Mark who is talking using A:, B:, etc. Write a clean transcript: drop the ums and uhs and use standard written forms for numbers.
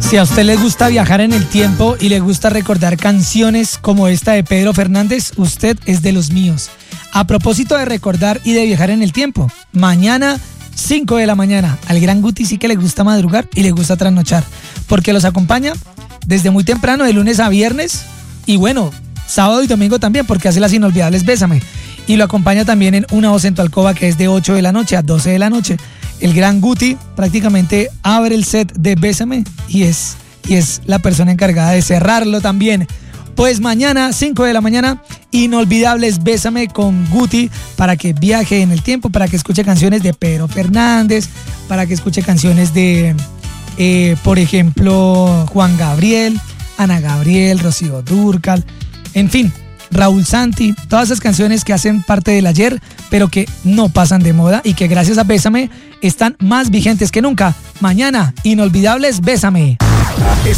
A: Si a usted le gusta viajar en el tiempo y le gusta recordar canciones como esta de Pedro Fernández, usted es de los míos. A propósito de recordar y de viajar en el tiempo, mañana 5 de la mañana, al gran Guti sí que le gusta madrugar y le gusta trasnochar, porque los acompaña desde muy temprano, de lunes a viernes, y bueno, sábado y domingo también, porque hace las inolvidables Bésame. Y lo acompaña también en Una Voz en tu Alcoba, que es de 8 de la noche a 12 de la noche. El gran Guti prácticamente abre el set de Bésame y es la persona encargada de cerrarlo también. Pues mañana, 5 de la mañana, inolvidables Bésame con Guti, para que viaje en el tiempo, para que escuche canciones de Pedro Fernández, para que escuche canciones de, por ejemplo, Juan Gabriel, Ana Gabriel, Rocío Dúrcal, en fin, Raúl Santi, todas esas canciones que hacen parte del ayer, pero que no pasan de moda y que gracias a Bésame están más vigentes que nunca. Mañana, inolvidables Bésame.